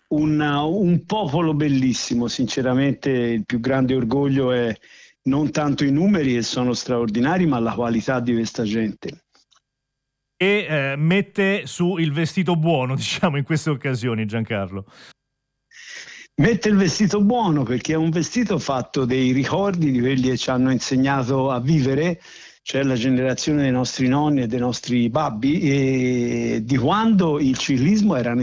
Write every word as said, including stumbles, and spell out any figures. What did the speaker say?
un, un popolo bellissimo, sinceramente il più grande orgoglio è non tanto i numeri che sono straordinari, ma la qualità di questa gente. E eh, mette su il vestito buono, diciamo, in queste occasioni, Giancarlo. Mette il vestito buono perché è un vestito fatto dei ricordi di quelli che ci hanno insegnato a vivere, cioè la generazione dei nostri nonni e dei nostri babbi, e di quando il ciclismo era